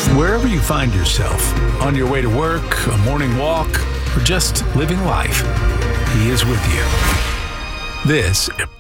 Wherever you find yourself, on your way to work, a morning walk, or just living life, He is with you. This